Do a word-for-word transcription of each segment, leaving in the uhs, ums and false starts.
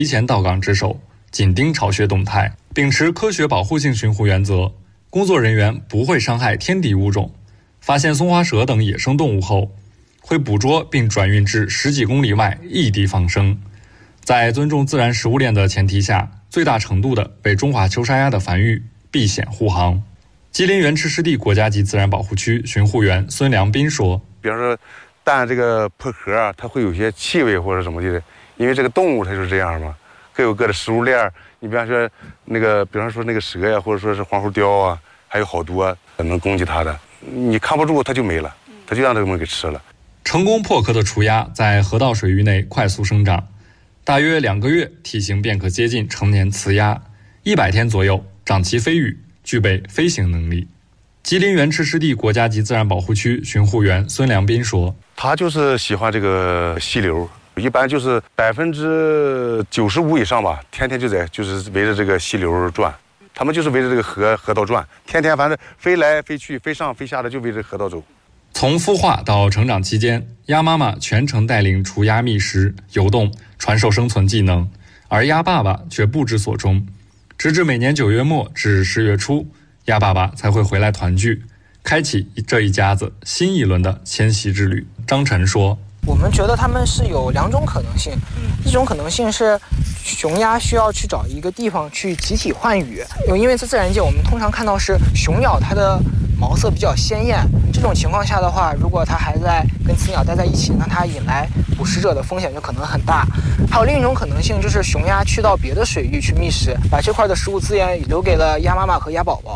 提前到岗值守，紧盯巢穴动态，秉持科学保护性巡护原则，工作人员不会伤害天敌物种。发现松花蛇等野生动物后，会捕捉并转运至十几公里外异地放生。在尊重自然食物链的前提下，最大程度地为中华秋沙鸭的繁育避险护航。吉林原池湿地国家级自然保护区巡护员孙良斌说：“ 比方说，蛋这个破壳啊，它会有些气味或者什么的，因为这个动物它就是这样嘛，各有各的食物链。你比方说那个，比方说那个蛇呀，或者说是黄喉貂啊，还有好多、啊、能攻击它的，你看不住它就没了，它就让这个东西给吃了。” 成功破壳的雏鸭在河道水域内快速生长，大约两个月，体型便可接近成年雌鸭，一百天左右长齐飞羽，具备飞行能力。吉林原池湿地国家级自然保护区巡护员孙良斌说：“ 他就是喜欢这个溪流，一般就是百分之九十五以上吧，天天就在就是围着这个溪流转。他们就是围着这个河河道转，天天反正飞来飞去，飞上飞下的就围着河道走。” 从孵化到成长期间，鸭妈妈全程带领雏鸭觅食、游动，传授生存技能，而鸭爸爸却不知所终。直至每年九月末至十月初，鸭爸爸才会回来团聚，开启这一家子新一轮的迁徙之旅。张晨说：“ 我们觉得它们是有两种可能性，一种可能性是雄鸭需要去找一个地方去集体换羽，因为在自然界我们通常看到是雄鸟它的毛色比较鲜艳，这种情况下的话，如果它还在跟雌鸟待在一起，那它引来捕食者的风险就可能很大。还有另一种可能性就是雄鸭去到别的水域去觅食，把这块的食物资源留给了鸭妈妈和鸭宝宝。”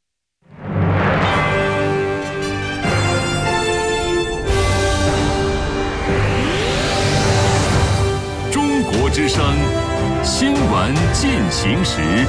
中国之声新闻进行时。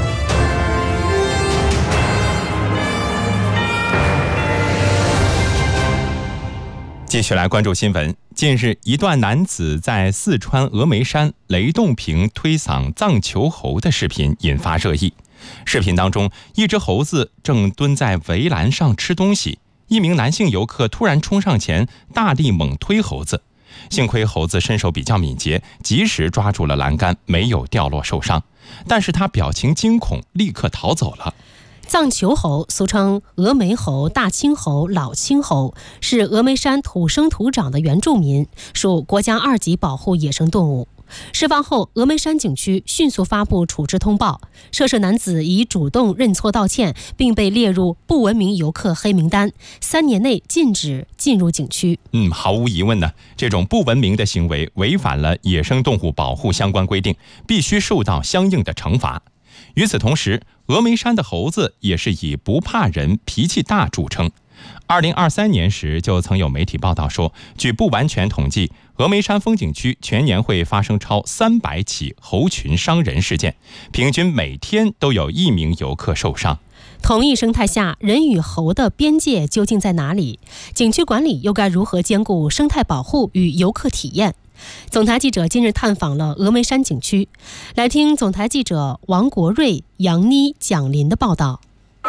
继续来关注新闻。近日，一段男子在四川峨眉山雷洞坪推搡藏球猴的视频引发热议。视频当中，一只猴子正蹲在围栏上吃东西，一名男性游客突然冲上前，大力猛推猴子。幸亏猴子身手比较敏捷，及时抓住了栏杆，没有掉落受伤。但是他表情惊恐，立刻逃走了。 藏球猴俗称峨眉猴、大青猴、老青猴，是峨眉山土生土长的原住民，属国家二级保护野生动物。事发后，峨眉山景区迅速发布处置通报，涉事男子已主动认错道歉，并被列入不文明游客黑名单，三年内禁止进入景区。 嗯，毫无疑问呢，这种不文明的行为违反了野生动物保护相关规定，必须受到相应的惩罚。与此同时，峨眉山的猴子也是以不怕人、脾气大著称。二零二三年时，就曾有媒体报道说，据不完全统计，峨眉山风景区全年会发生超三百起猴群伤人事件，平均每天都有一名游客受伤。 同一生态下，人与猴的边界究竟在哪里？景区管理又该如何兼顾生态保护与游客体验？总台记者今日探访了峨眉山景区，来听总台记者王国瑞、杨妮、蒋林的报道。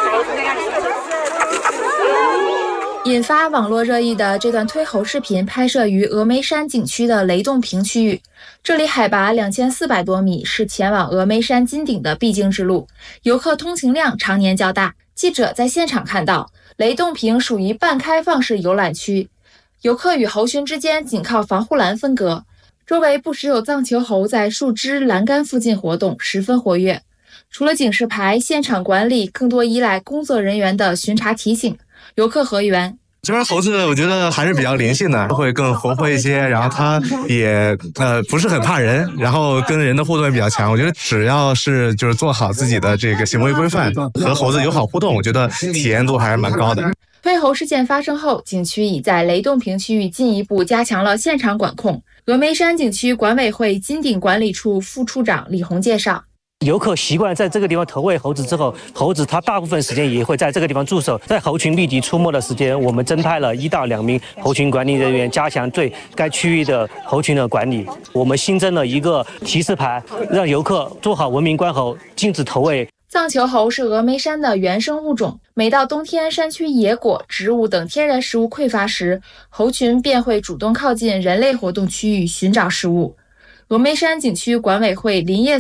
引发网络热议的这段推猴视频拍摄于峨眉山景区的雷洞坪区域，这里海拔两千四百多米，是前往峨眉山金顶的必经之路，游客通行量常年较大。记者在现场看到，雷洞坪属于半开放式游览区，游客与猴群之间仅靠防护栏分隔，周围不时有藏球猴在树枝、栏杆附近活动，十分活跃。除了警示牌，现场管理更多依赖工作人员的巡查提醒。游客何源： 这边猴子我觉得还是比较灵性的，会更活泼一些，然后它也呃不是很怕人，然后跟人的互动也比较强。我觉得只要是就是做好自己的这个行为规范，和猴子友好互动，我觉得体验度还是蛮高的。 推猴事件发生后，景区已在雷洞坪区域进一步加强了现场管控。峨眉山景区管委会金顶管理处副处长李红介绍， 游客习惯在这个地方投喂猴子之后，猴子它大部分时间也会在这个地方驻守。在猴群密集出没的时间，我们增派了一到两名猴群管理人员，加强对该区域的猴群的管理。我们新增了一个提示牌，让游客做好文明观猴，禁止投喂。 藏球猴是峨眉山的原生物种，每到冬天山区野果、植物等天然食物匮乏时，猴群便会主动靠近人类活动区域寻找食物。 峨眉山景区管委会林业